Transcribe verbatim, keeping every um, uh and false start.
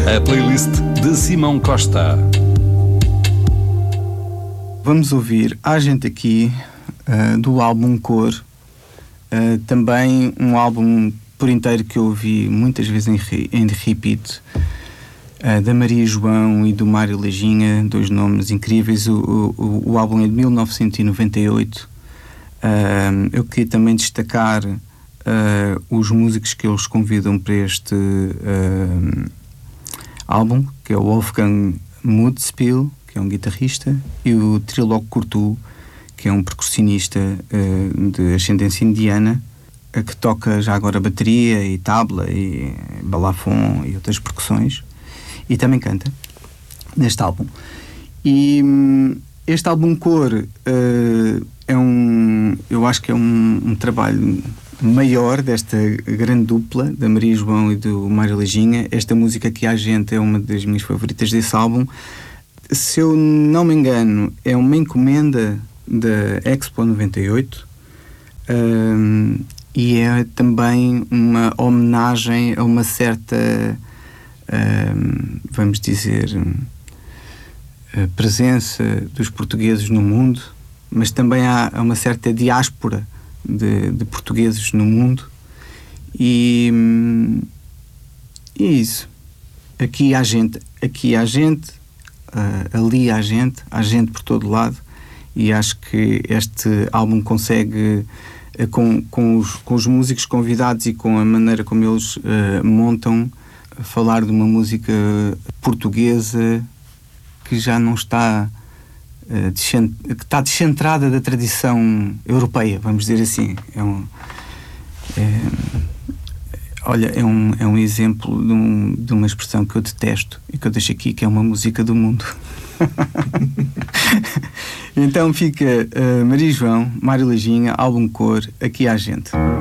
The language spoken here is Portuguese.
A playlist de Simão Costa. Vamos ouvir Há Gente Aqui, uh, do álbum Cor. Uh, também um álbum por inteiro que eu ouvi muitas vezes em, re, em repeat, uh, da Maria João e do Mário Lajinha, dois nomes incríveis. O, o, o álbum é de mil novecentos e noventa e oito. Uh, eu queria também destacar uh, os músicos que eles convidam para este uh, álbum, que é o Wolfgang Mudspiel, que é um guitarrista, e o Trilog Curtu, que é um percussionista uh, de ascendência indiana, uh, que toca já agora bateria e tabla e balafon e outras percussões, e também canta neste álbum. E um, este álbum Cor uh, é um, eu acho que é um, um trabalho maior desta grande dupla, da Maria João e do Mário Lajinha. Esta música que Há Gente é uma das minhas favoritas desse álbum. Se eu não me engano, é uma encomenda da Expo noventa e oito, um, e é também uma homenagem a uma certa, um, vamos dizer, a presença dos portugueses no mundo, mas também há uma certa diáspora de, de portugueses no mundo, e, e é isso. Aqui há gente, aqui há gente, uh, ali há gente, há gente por todo lado, e acho que este álbum consegue, uh, com, com, os, com os músicos convidados e com a maneira como eles uh, montam, falar de uma música portuguesa que já não está uh, descent... que está descentrada da tradição europeia, vamos dizer assim. É um, é, olha, é um, é um exemplo de, um, de uma expressão que eu detesto e que eu deixo aqui, que é uma música do mundo. Então fica uh, Maria João, Mário Lajinha, álbum Cor, Aqui Há Gente.